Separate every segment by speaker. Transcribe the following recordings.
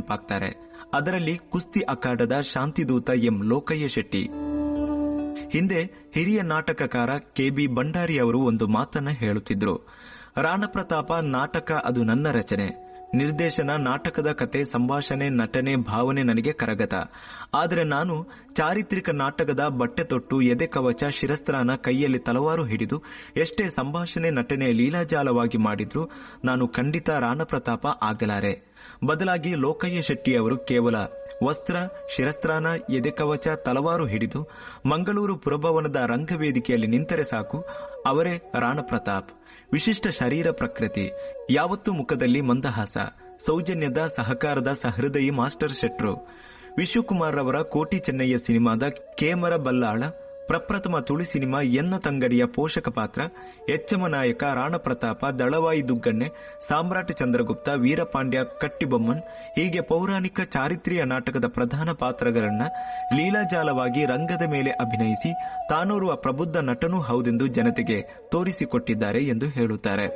Speaker 1: ನೆನಪಾಗ್ತಾರೆ. ಅದರಲ್ಲಿ ಕುಸ್ತಿ ಅಖಾಡದ ಶಾಂತಿದೂತ ಎಂ ಲೋಕಯ್ಯ ಶೆಟ್ಟಿ. ಹಿಂದೆ ಹಿರಿಯ ನಾಟಕಕಾರ ಕೆ.ಬಿ. ಭಂಡಾರಿ ಅವರು ಒಂದು ಮಾತನ್ನ ಹೇಳುತ್ತಿದ್ರು. ರಾಣಪ್ರತಾಪ ನಾಟಕ ಅದು ನನ್ನ ರಚನೆ. ನಿರ್ದೇಶನ, ನಾಟಕದ ಕತೆ, ಸಂಭಾಷಣೆ, ನಟನೆ, ಭಾವನೆ ನನಗೆ ಕರಗತ. ಆದರೆ ನಾನು ಚಾರಿತ್ರಿಕ ನಾಟಕದ ಬಟ್ಟೆ ತೊಟ್ಟು, ಎದೆ ಕವಚ, ಶಿರಸ್ತ್ರಾನ, ಕೈಯಲ್ಲಿ ತಲವಾರು ಹಿಡಿದು ಎಷ್ಟೇ ಸಂಭಾಷಣೆ, ನಟನೆ ಲೀಲಾಜಾಲವಾಗಿ ಮಾಡಿದ್ರೂ ನಾನು ಖಂಡಿತ ರಾಣಪ್ರತಾಪ ಆಗಲಾರೆ. ಬದಲಾಗಿ ಲೋಕಯ್ಯ ಶೆಟ್ಟಿ ಅವರು ಕೇವಲ ವಸ್ತ್ರ, ಶಿರಸ್ತ್ರಾನ, ಎದೆ ಕವಚ, ತಲವಾರು ಹಿಡಿದು ಮಂಗಳೂರು ಪುರಭವನದ ರಂಗವೇದಿಕೆಯಲ್ಲಿ ನಿಂತರೆ ಸಾಕು, ಅವರೇ ರಾಣಪ್ರತಾಪ್. ವಿಶಿಷ್ಟ ಶರೀರ ಪ್ರಕೃತಿ, ಯಾವತ್ತೂ ಮುಖದಲ್ಲಿ ಮಂದಹಾಸ, ಸೌಜನ್ಯದ, ಸಹಕಾರದ ಸಹೃದಯಿ ಮಾಸ್ಟರ್ ಶೆಟ್ರು. ವಿಶ್ವಕುಮಾರ್ ಅವರ ಕೋಟಿ ಚೆನ್ನಯ್ಯ ಸಿನಿಮಾದ ಕೇಮರ ಬಲ್ಲಾಳ, ಪ್ರಪ್ರಥಮ ತುಳು ಸಿನಿಮಾ ಎನ್ನ ತಂಗಡಿಯ ಪೋಷಕ ಪಾತ್ರ, ಎಚ್ಚಮ ನಾಯಕ ರಾಣಪ್ರತಾಪ, ದಳವಾಯಿ ದುಗ್ಗಣ್ಣೆ, ಸಾಮ್ರಾಟ್ ಚಂದ್ರಗುಪ್ತ, ವೀರಪಾಂಡ್ಯ ಕಟ್ಟಿಬೊಮ್ಮನ್, ಹೀಗೆ ಪೌರಾಣಿಕ ಚಾರಿತ್ರ್ಯ ನಾಟಕದ ಪ್ರಧಾನ ಪಾತ್ರಗಳನ್ನ ಲೀಲಾಜಾಲವಾಗಿ ರಂಗದ ಮೇಲೆ ಅಭಿನಯಿಸಿ ತಾನೋರ್ವ ಪ್ರಬುದ್ಧ ನಟನೂ ಹೌದೆಂದು ಜನತೆಗೆ ತೋರಿಸಿಕೊಟ್ಟಿದ್ದಾರೆ ಎಂದು ಹೇಳುತ್ತಾರೆ.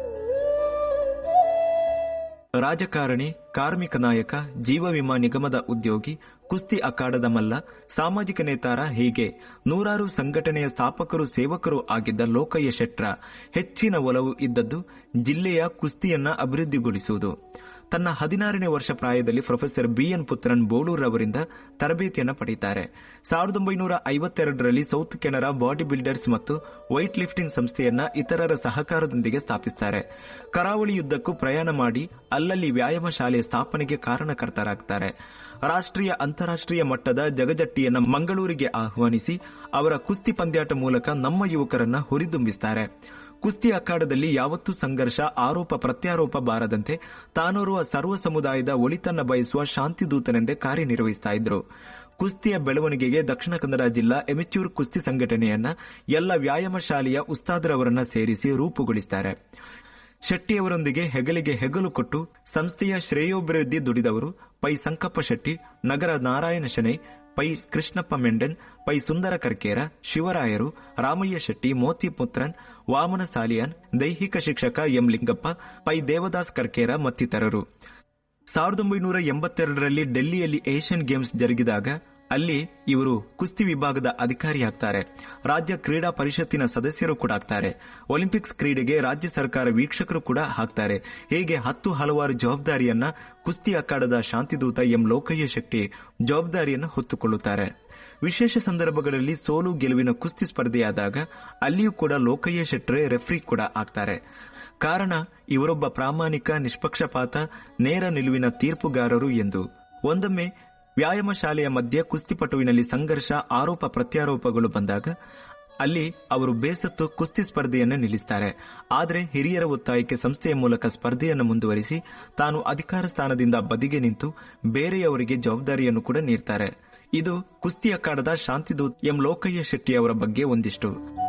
Speaker 1: ರಾಜಕಾರಣಿ, ಕಾರ್ಮಿಕ ನಾಯಕ, ಜೀವ ವಿಮಾ ನಿಗಮದ ಉದ್ಯೋಗಿ, ಕುಸ್ತಿ ಅಖಾಡದ ಮಲ್ಲ, ಸಾಮಾಜಿಕ ನೇತಾರ, ಹೀಗೆ ನೂರಾರು ಸಂಘಟನೆಯ ಸ್ಥಾಪಕರು, ಸೇವಕರು ಆಗಿದ್ದ ಲೋಕಯ್ಯ ಶೆಟ್ರ ಹೆಚ್ಚಿನ ಒಲವು ಇದ್ದದ್ದು ಜಿಲ್ಲೆಯ ಕುಸ್ತಿಯನ್ನ ಅಭಿವೃದ್ಧಿಗೊಳಿಸುವುದು. ತನ್ನ 16ನೇ ವರ್ಷ ಪ್ರಾಯದಲ್ಲಿ ಪ್ರೊಫೆಸರ್ ಬಿ.ಎನ್. ಪುತ್ರನ್ ಬೋಳೂರ್ ಅವರಿಂದ ತರಬೇತಿಯನ್ನು ಪಡೆಯುತ್ತಾರೆ. 1952ರಲ್ಲಿ ಸೌತ್ ಕೆನರಾ ಬಾಡಿ ಬಿಲ್ಡರ್ಸ್ ಮತ್ತು ವೈಟ್ ಲಿಫ್ಟಿಂಗ್ ಸಂಸ್ಥೆಯನ್ನ ಇತರರ ಸಹಕಾರದೊಂದಿಗೆ ಸ್ಥಾಪಿಸುತ್ತಾರೆ. ಕರಾವಳಿಯುದ್ದಕ್ಕೂ ಪ್ರಯಾಣ ಮಾಡಿ ಅಲ್ಲಲ್ಲಿ ವ್ಯಾಯಾಮ ಶಾಲೆಯ ಸ್ಥಾಪನೆಗೆ ಕಾರಣಕರ್ತರಾಗುತ್ತಾರೆ. ರಾಷ್ಟ್ರೀಯ, ಅಂತಾರಾಷ್ಟ್ರೀಯ ಮಟ್ಟದ ಜಗಜಟ್ಟಿಯನ್ನ ಮಂಗಳೂರಿಗೆ ಆಹ್ವಾನಿಸಿ ಅವರ ಕುಸ್ತಿ ಪಂದ್ಯಾಟ ಮೂಲಕ ನಮ್ಮ ಯುವಕರನ್ನ ಹುರಿದುಂಬಿಸುತ್ತಾರೆ. ಕುಸ್ತಿ ಅಖಾಡದಲ್ಲಿ ಯಾವತ್ತೂ ಸಂಘರ್ಷ, ಆರೋಪ ಪ್ರತ್ಯಾರೋಪ ಬಾರದಂತೆ ತಾನೋರ್ವ ಸರ್ವ ಸಮುದಾಯದ ಒಳಿತನ್ನ ಬಯಸುವ ಶಾಂತಿದೂತನೆಂದೇ ಕಾರ್ಯನಿರ್ವಹಿಸುತ್ತಾ ಇದ್ರು. ಕುಸ್ತಿಯ ಬೆಳವಣಿಗೆಗೆ ದಕ್ಷಿಣ ಕನ್ನಡ ಜಿಲ್ಲಾ ಎಮೆಚ್ಯೂರ್ ಕುಸ್ತಿ ಸಂಘಟನೆಯನ್ನ ಎಲ್ಲ ವ್ಯಾಯಾಮ ಶಾಲೆಯ ಉಸ್ತಾದರವರನ್ನ ಸೇರಿಸಿ ರೂಪುಗೊಳಿಸುತ್ತಾರೆ. ಶೆಟ್ಟಿಯವರೊಂದಿಗೆ ಹೆಗಲಿಗೆ ಹೆಗಲು ಕೊಟ್ಟು ಸಂಸ್ಥೆಯ ಶ್ರೇಯೋಭಿವೃದ್ಧಿ ದುಡಿದವರು ಪೈ ಸಂಕಪ್ಪ ಶೆಟ್ಟಿ, ನಗರ ನಾರಾಯಣ ಶೆಣೈ, ಪೈ ಕೃಷ್ಣಪ್ಪ ಮೆಂಡನ್, ಪೈ ಸುಂದರ ಕರ್ಕೇರ, ಶಿವರಾಯರು, ರಾಮಯ್ಯ ಶೆಟ್ಟಿ, ಮೋತಿ ಪುತ್ರನ್, ವಾಮನ ಸಾಲಿಯಾನ್, ದೈಹಿಕ ಶಿಕ್ಷಕ ಎಂ ಲಿಂಗಪ್ಪ, ಪೈ ದೇವದಾಸ್ ಕರ್ಕೇರ ಮತ್ತಿತರರು. 1982ರಲ್ಲಿ ಡೆಲ್ಲಿಯಲ್ಲಿ ಏಷ್ಯನ್ ಗೇಮ್ಸ್ ಜರುಗಿದಾಗ ಅಲ್ಲಿ ಇವರು ಕುಸ್ತಿ ವಿಭಾಗದ ಅಧಿಕಾರಿಯಾಗ್ತಾರೆ. ರಾಜ್ಯ ಕ್ರೀಡಾ ಪರಿಷತ್ತಿನ ಸದಸ್ಯರು ಕೂಡ ಆಗ್ತಾರೆ. ಒಲಿಂಪಿಕ್ಸ್ ಕ್ರೀಡೆಗೆ ರಾಜ್ಯ ಸರ್ಕಾರ ವೀಕ್ಷಕರು ಕೂಡ ಆಗ್ತಾರೆ. ಹೀಗೆ ಹಲವಾರು ಜವಾಬ್ದಾರಿಯನ್ನ ಕುಸ್ತಿ ಅಖಾಡದ ಶಾಂತಿದೂತ ಎಂ ಲೋಕಯ್ಯ ಶೆಟ್ಟಿ ಜವಾಬ್ದಾರಿಯನ್ನು ಹೊತ್ತುಕೊಳ್ಳುತ್ತಾರೆ. ವಿಶೇಷ ಸಂದರ್ಭಗಳಲ್ಲಿ ಸೋಲು ಗೆಲುವಿನ ಕುಸ್ತಿ ಸ್ಪರ್ಧೆಯಾದಾಗ ಅಲ್ಲಿಯೂ ಕೂಡ ಲೋಕಯ್ಯ ಶೆಟ್ರೆ ರೆಫ್ರಿ ಕೂಡ ಆಗ್ತಾರೆ. ಕಾರಣ ಇವರೊಬ್ಬ ಪ್ರಾಮಾಣಿಕ, ನಿಷ್ಪಕ್ಷಪಾತ, ನೇರ ನಿಲುವಿನ ತೀರ್ಪುಗಾರರು ಎಂದು. ಒಂದೊಮ್ಮೆ ವ್ಯಾಯಾಮ ಶಾಲೆಯ ಮಧ್ಯೆ ಕುಸ್ತಿಪಟುವಿನಲ್ಲಿ ಸಂಘರ್ಷ, ಆರೋಪ ಪ್ರತ್ಯಾರೋಪಗಳು ಬಂದಾಗ ಅಲ್ಲಿ ಅವರು ಬೇಸತ್ತು ಕುಸ್ತಿ ಸ್ಪರ್ಧೆಯನ್ನು ನಿಲ್ಲಿಸುತ್ತಾರೆ. ಆದರೆ ಹಿರಿಯರ ಒತ್ತಾಯಕ್ಕೆ ಸಂಸ್ಥೆಯ ಮೂಲಕ ಸ್ಪರ್ಧೆಯನ್ನು ಮುಂದುವರಿಸಿ ತಾನು ಅಧಿಕಾರ ಸ್ಥಾನದಿಂದ ಬದಿಗೆ ನಿಂತು ಬೇರೆಯವರಿಗೆ ಜವಾಬ್ದಾರಿಯನ್ನು ಕೂಡ ನೀಡುತ್ತಾರೆ. ಇದು ಕುಸ್ತಿ ಅಖಾಡದ ಶಾಂತಿದೂತ್ ಎಂ ಲೋಕಯ್ಯ ಶೆಟ್ಟಿ ಅವರ ಬಗ್ಗೆ ಒಂದಿಷ್ಟು.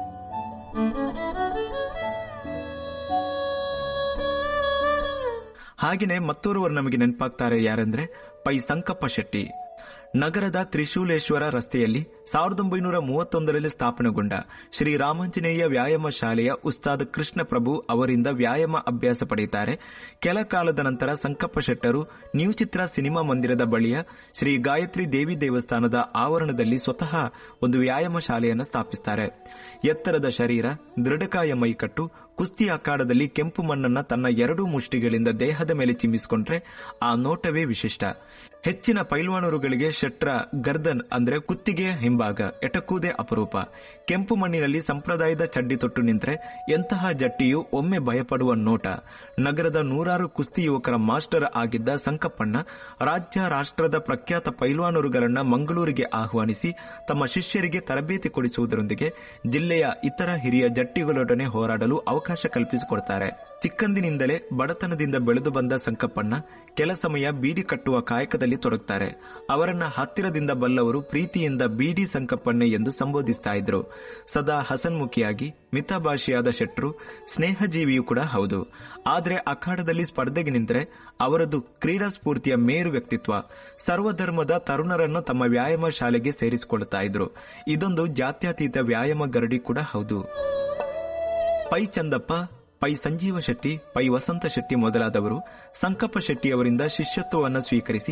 Speaker 1: ಹಾಗೆಯೇ ಮತ್ತೋರ್ವರು ನಮಗೆ ನೆನಪಾಗ್ತಾರೆ. ಯಾರೆಂದ್ರೆ ಪೈ ಸಂಕಪ್ಪ ಶೆಟ್ಟಿ. ನಗರದ ತ್ರಿಶೂಲೇಶ್ವರ ರಸ್ತೆಯಲ್ಲಿ 1931ರಲ್ಲಿ ಸ್ಥಾಪನೆಗೊಂಡ ಶ್ರೀ ರಾಮಾಂಜನೇಯ ವ್ಯಾಯಾಮ ಶಾಲೆಯ ಉಸ್ತಾದ್ ಕೃಷ್ಣ ಪ್ರಭು ಅವರಿಂದ ವ್ಯಾಯಾಮ ಅಭ್ಯಾಸ ಪಡೆಯುತ್ತಾರೆ. ಕೆಲ ಕಾಲದ ನಂತರ ಸಂಕಪ್ಪ ಶೆಟ್ಟರು ನ್ಯೂ ಚಿತ್ರ ಸಿನಿಮಾ ಮಂದಿರದ ಬಳಿಯ ಶ್ರೀ ಗಾಯತ್ರಿ ದೇವಿ ದೇವಸ್ಥಾನದ ಆವರಣದಲ್ಲಿ ಸ್ವತಃ ಒಂದು ವ್ಯಾಯಾಮ ಶಾಲೆಯನ್ನು ಸ್ಥಾಪಿಸುತ್ತಾರೆ. ಎತ್ತರದ ಶರೀರ, ದೃಢಕಾಯ ಮೈಕಟ್ಟು, ಕುಸ್ತಿ ಅಖಾಡದಲ್ಲಿ ಕೆಂಪು ಮಣ್ಣನ್ನ ತನ್ನ ಎರಡೂ ಮುಷ್ಟಿಗಳಿಂದ ದೇಹದ ಮೇಲೆ ಚಿಮ್ಮಿಸಿಕೊಂಡ್ರೆ ಆ ನೋಟವೇ ವಿಶಿಷ್ಟ. ಹೆಚ್ಚಿನ ಪೈಲ್ವಾನರುಗಳಿಗೆ ಶೆಟ್ರ ಗರ್ದನ್ ಅಂದ್ರೆ ಕುತ್ತಿಗೆಯ ಹಿಂಭಾಗ ಎಟಕುವುದೇ ಅಪರೂಪ. ಕೆಂಪು ಮಣ್ಣಿನಲ್ಲಿ ಸಂಪ್ರದಾಯದ ಚಡ್ಡಿ ತೊಟ್ಟು ನಿಂತ್ರೆ ಎಂತಹ ಜಟ್ಟಿಯೂ ಒಮ್ಮೆ ಭಯಪಡುವ ನೋಟ. ನಗರದ ನೂರಾರು ಕುಸ್ತಿ ಯುವಕರ ಮಾಸ್ಟರ್ ಆಗಿದ್ದ ಸಂಕಪ್ಪಣ್ಣ ರಾಜ್ಯ, ರಾಷ್ಟ್ರದ ಪ್ರಖ್ಯಾತ ಪೈಲ್ವಾನರುಗಳನ್ನ ಮಂಗಳೂರಿಗೆ ಆಹ್ವಾನಿಸಿ ತಮ್ಮ ಶಿಷ್ಯರಿಗೆ ತರಬೇತಿ ಕೊಡಿಸುವುದರೊಂದಿಗೆ ಜಿಲ್ಲೆಯ ಇತರ ಹಿರಿಯ ಜಟ್ಟಿಗಳೊಡನೆ ಹೋರಾಡಲು ಅವಕಾಶ ಕಲ್ಪಿಸಿಕೊಡ್ತಾರೆ. ಚಿಕ್ಕಂದಿನಿಂದಲೇ ಬಡತನದಿಂದ ಬೆಳೆದು ಬಂದ ಸಂಕಪ್ಪಣ್ಣ ಕೆಲ ಸಮಯ ಬೀಡಿ ಕಟ್ಟುವ ಕಾಯಕದಲ್ಲಿ ತೊಡಗುತ್ತಾರೆ. ಅವರನ್ನ ಹತ್ತಿರದಿಂದ ಬಲ್ಲವರು ಪ್ರೀತಿಯಿಂದ ಬೀಡಿ ಸಂಕಪ್ಪಣ್ಣೆ ಎಂದು ಸಂಬೋಧಿಸ್ತಾ ಇದ್ರು. ಸದಾ ಹಸನ್ಮುಖಿಯಾಗಿ ಮಿತಭಾಷಿಯಾದ ಶೆಟ್ರು ಸ್ನೇಹಜೀವಿಯೂ ಕೂಡ ಹೌದು. ಆದರೆ ಅಖಾಡದಲ್ಲಿ ಸ್ಪರ್ಧೆಗೆ ನಿಂತರೆ ಅವರದು ಕ್ರೀಡಾ ಸ್ಫೂರ್ತಿಯ ಮೇರು ವ್ಯಕ್ತಿತ್ವ. ಸರ್ವಧರ್ಮದ ತರುಣರನ್ನು ತಮ್ಮ ವ್ಯಾಯಾಮ ಶಾಲೆಗೆ ಸೇರಿಸಿಕೊಳ್ಳುತ್ತಾ ಇದ್ರು. ಇದೊಂದು ಜಾತ್ಯತೀತ ವ್ಯಾಯಾಮ ಗರಡಿ ಕೂಡ ಹೌದು. ಪೈ ಚಂದಪ್ಪ, ಪೈ ಸಂಜೀವ ಶೆಟ್ಟಿ, ಪೈ ವಸಂತ ಶೆಟ್ಟಿ ಮೊದಲಾದವರು ಸಂಕಪ್ಪ ಶೆಟ್ಟಿಯವರಿಂದ ಶಿಷ್ಯತ್ವವನ್ನು ಸ್ವೀಕರಿಸಿ